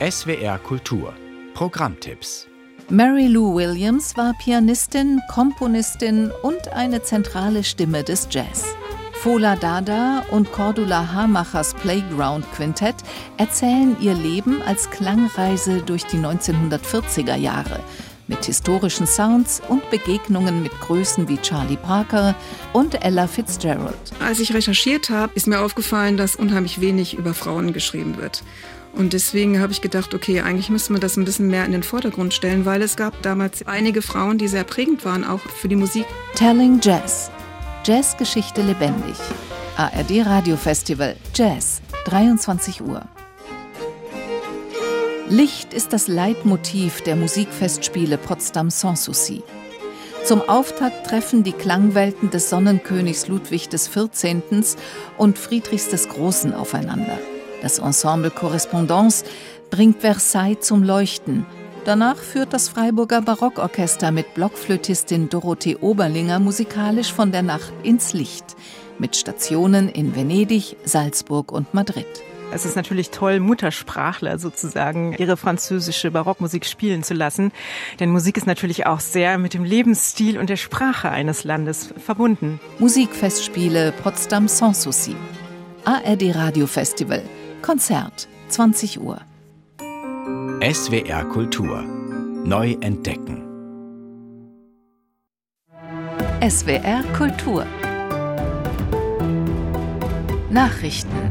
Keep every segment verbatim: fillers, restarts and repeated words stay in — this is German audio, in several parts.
S W R Kultur Programmtipps. Mary Lou Williams war Pianistin, Komponistin und eine zentrale Stimme des Jazz. Fola Dada und Cordula Hamachers Playground Quintett erzählen ihr Leben als Klangreise durch die neunzehnhundertvierziger Jahre mit historischen Sounds und Begegnungen mit Größen wie Charlie Parker und Ella Fitzgerald. Als ich recherchiert habe, ist mir aufgefallen, dass unheimlich wenig über Frauen geschrieben wird. Und deswegen habe ich gedacht, okay, eigentlich müssen wir das ein bisschen mehr in den Vordergrund stellen, weil es gab damals einige Frauen, die sehr prägend waren, auch für die Musik. Telling Jazz. Jazzgeschichte lebendig. A R D Radiofestival Jazz, dreiundzwanzig Uhr. Licht ist das Leitmotiv der Musikfestspiele Potsdam Sans Souci. Zum Auftakt treffen die Klangwelten des Sonnenkönigs Ludwig des vierzehnten. und Friedrichs des Großen aufeinander. Das Ensemble Correspondance bringt Versailles zum Leuchten. Danach führt das Freiburger Barockorchester mit Blockflötistin Dorothee Oberlinger musikalisch von der Nacht ins Licht. Mit Stationen in Venedig, Salzburg und Madrid. Es ist natürlich toll, Muttersprachler sozusagen ihre französische Barockmusik spielen zu lassen. Denn Musik ist natürlich auch sehr mit dem Lebensstil und der Sprache eines Landes verbunden. Musikfestspiele Potsdam Sans Souci. A R D Radiofestival. Konzert, zwanzig Uhr. S W R Kultur. Neu entdecken. S W R Kultur. Nachrichten.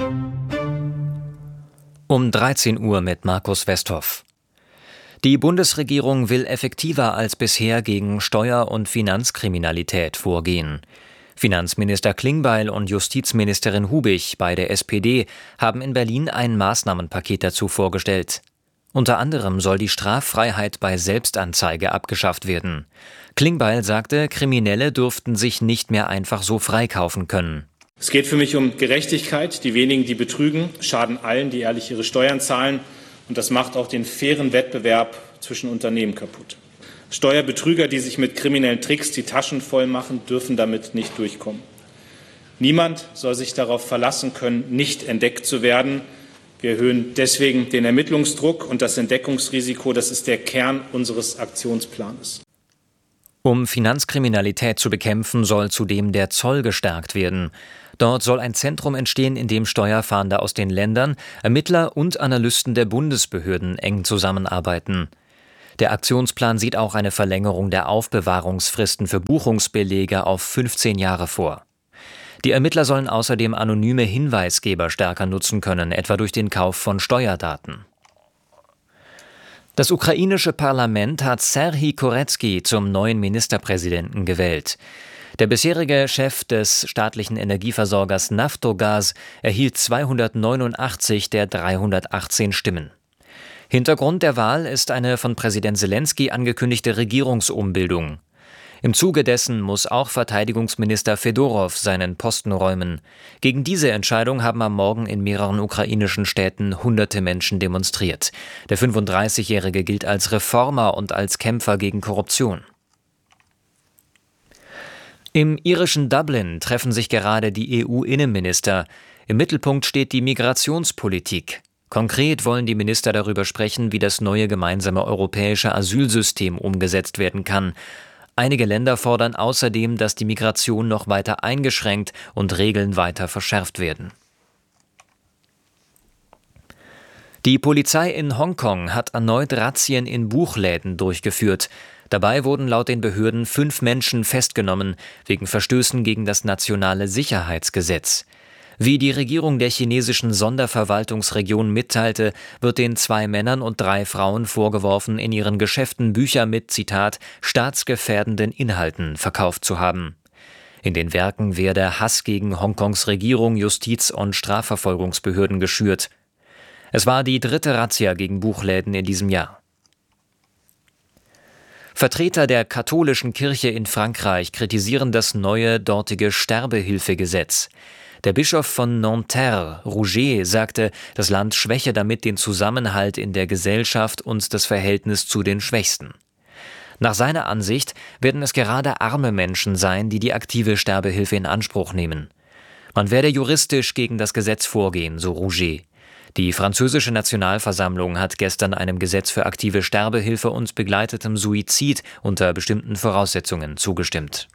Um dreizehn Uhr mit Markus Westhoff. Die Bundesregierung will effektiver als bisher gegen Steuer- und Finanzkriminalität vorgehen. Finanzminister Klingbeil und Justizministerin Hubig bei der S P D haben in Berlin ein Maßnahmenpaket dazu vorgestellt. Unter anderem soll die Straffreiheit bei Selbstanzeige abgeschafft werden. Klingbeil sagte, Kriminelle dürften sich nicht mehr einfach so freikaufen können. Es geht für mich um Gerechtigkeit. Die wenigen, die betrügen, schaden allen, die ehrlich ihre Steuern zahlen. Und das macht auch den fairen Wettbewerb zwischen Unternehmen kaputt. Steuerbetrüger, die sich mit kriminellen Tricks die Taschen voll machen, dürfen damit nicht durchkommen. Niemand soll sich darauf verlassen können, nicht entdeckt zu werden. Wir erhöhen deswegen den Ermittlungsdruck und das Entdeckungsrisiko. Das ist der Kern unseres Aktionsplans. Um Finanzkriminalität zu bekämpfen, soll zudem der Zoll gestärkt werden. Dort soll ein Zentrum entstehen, in dem Steuerfahnder aus den Ländern, Ermittler und Analysten der Bundesbehörden eng zusammenarbeiten. Der Aktionsplan sieht auch eine Verlängerung der Aufbewahrungsfristen für Buchungsbelege auf fünfzehn Jahre vor. Die Ermittler sollen außerdem anonyme Hinweisgeber stärker nutzen können, etwa durch den Kauf von Steuerdaten. Das ukrainische Parlament hat Serhij Koretskij zum neuen Ministerpräsidenten gewählt. Der bisherige Chef des staatlichen Energieversorgers Naftogaz erhielt zweihundertneunundachtzig der dreihundertachtzehn Stimmen. Hintergrund der Wahl ist eine von Präsident Selenskyj angekündigte Regierungsumbildung. Im Zuge dessen muss auch Verteidigungsminister Fedorow seinen Posten räumen. Gegen diese Entscheidung haben am Morgen in mehreren ukrainischen Städten hunderte Menschen demonstriert. Der fünfunddreißigjährige gilt als Reformer und als Kämpfer gegen Korruption. Im irischen Dublin treffen sich gerade die E U-Innenminister. Im Mittelpunkt steht die Migrationspolitik. Konkret wollen die Minister darüber sprechen, wie das neue gemeinsame europäische Asylsystem umgesetzt werden kann. Einige Länder fordern außerdem, dass die Migration noch weiter eingeschränkt und Regeln weiter verschärft werden. Die Polizei in Hongkong hat erneut Razzien in Buchläden durchgeführt. Dabei wurden laut den Behörden fünf Menschen festgenommen, wegen Verstößen gegen das nationale Sicherheitsgesetz. Wie die Regierung der chinesischen Sonderverwaltungsregion mitteilte, wird den zwei Männern und drei Frauen vorgeworfen, in ihren Geschäften Bücher mit, Zitat, staatsgefährdenden Inhalten verkauft zu haben. In den Werken werde Hass gegen Hongkongs Regierung, Justiz- und Strafverfolgungsbehörden geschürt. Es war die dritte Razzia gegen Buchläden in diesem Jahr. Vertreter der katholischen Kirche in Frankreich kritisieren das neue dortige Sterbehilfegesetz. Der Bischof von Nanterre, Rouget, sagte, das Land schwäche damit den Zusammenhalt in der Gesellschaft und das Verhältnis zu den Schwächsten. Nach seiner Ansicht werden es gerade arme Menschen sein, die die aktive Sterbehilfe in Anspruch nehmen. Man werde juristisch gegen das Gesetz vorgehen, so Rouget. Die französische Nationalversammlung hat gestern einem Gesetz für aktive Sterbehilfe und begleitetem Suizid unter bestimmten Voraussetzungen zugestimmt.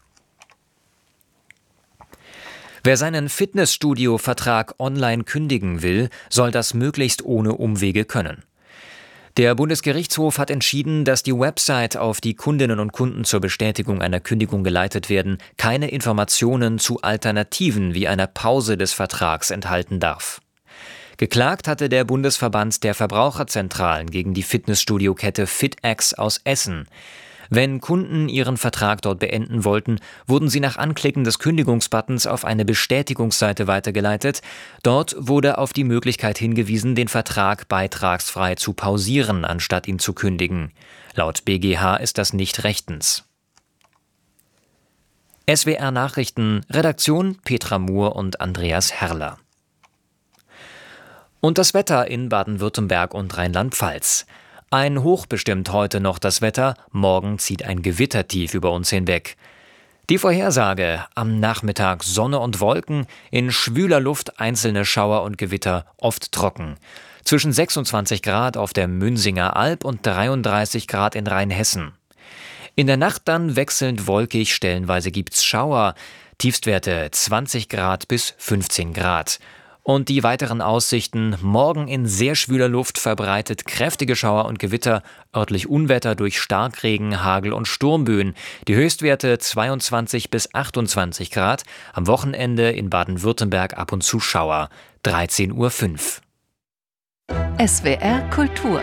Wer seinen Fitnessstudio-Vertrag online kündigen will, soll das möglichst ohne Umwege können. Der Bundesgerichtshof hat entschieden, dass die Website, auf die Kundinnen und Kunden zur Bestätigung einer Kündigung geleitet werden, keine Informationen zu Alternativen wie einer Pause des Vertrags enthalten darf. Geklagt hatte der Bundesverband der Verbraucherzentralen gegen die Fitnessstudio-Kette FitX aus Essen. Wenn Kunden ihren Vertrag dort beenden wollten, wurden sie nach Anklicken des Kündigungsbuttons auf eine Bestätigungsseite weitergeleitet. Dort wurde auf die Möglichkeit hingewiesen, den Vertrag beitragsfrei zu pausieren, anstatt ihn zu kündigen. Laut B G H ist das nicht rechtens. S W R Nachrichten, Redaktion Petra Muhr und Andreas Herrler. Und das Wetter in Baden-Württemberg und Rheinland-Pfalz. Ein Hoch bestimmt heute noch das Wetter, morgen zieht ein Gewittertief über uns hinweg. Die Vorhersage: am Nachmittag Sonne und Wolken, in schwüler Luft einzelne Schauer und Gewitter, oft trocken. Zwischen sechsundzwanzig Grad auf der Münsinger Alb und dreiunddreißig Grad in Rheinhessen. In der Nacht dann wechselnd wolkig, stellenweise gibt's Schauer, Tiefstwerte zwanzig Grad bis fünfzehn Grad. Und die weiteren Aussichten: morgen in sehr schwüler Luft verbreitet kräftige Schauer und Gewitter, örtlich Unwetter durch Starkregen, Hagel und Sturmböen. Die Höchstwerte zweiundzwanzig bis achtundzwanzig Grad. Am Wochenende in Baden-Württemberg ab und zu Schauer. dreizehn Uhr fünf. S W R Kultur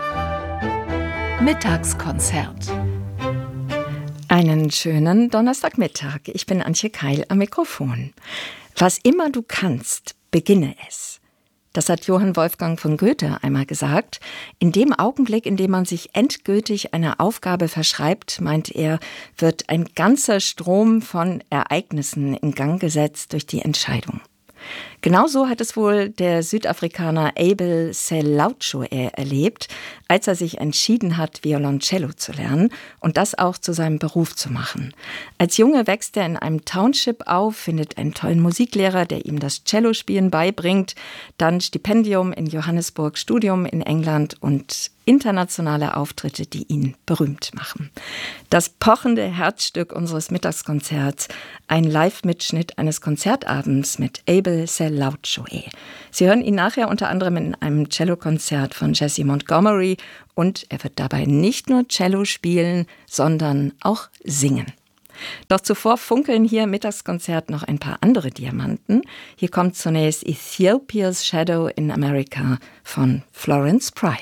Mittagskonzert. Einen schönen Donnerstagmittag. Ich bin Antje Keil am Mikrofon. Was immer du kannst, beginne es. Das hat Johann Wolfgang von Goethe einmal gesagt. In dem Augenblick, in dem man sich endgültig einer Aufgabe verschreibt, meint er, wird ein ganzer Strom von Ereignissen in Gang gesetzt durch die Entscheidung. Genauso hat es wohl der Südafrikaner Abel Selautshoe erlebt, als er sich entschieden hat, Violoncello zu lernen und das auch zu seinem Beruf zu machen. Als Junge wächst er in einem Township auf, findet einen tollen Musiklehrer, der ihm das Cellospielen beibringt, dann Stipendium in Johannesburg, Studium in England und internationale Auftritte, die ihn berühmt machen. Das pochende Herzstück unseres Mittagskonzerts, ein Live-Mitschnitt eines Konzertabends mit Abel Selautshoe. Sie hören ihn nachher unter anderem in einem Cellokonzert von Jessie Montgomery und er wird dabei nicht nur Cello spielen, sondern auch singen. Doch zuvor funkeln hier im Mittagskonzert noch ein paar andere Diamanten. Hier kommt zunächst Ethiopia's Shadow in America von Florence Price.